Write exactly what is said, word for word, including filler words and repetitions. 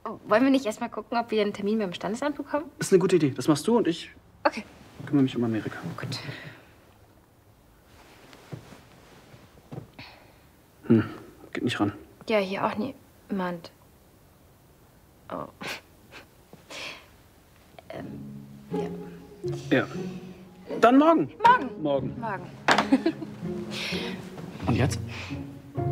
wollen wir nicht erst mal gucken, ob wir einen Termin beim Standesamt bekommen? Das ist eine gute Idee. Das machst du und ich okay. kümmere mich um Amerika. Gut. Hm, geht nicht ran. Ja, hier auch niemand. Oh. ähm, ja. Ja. Dann morgen. Morgen. Morgen. Morgen. Und jetzt?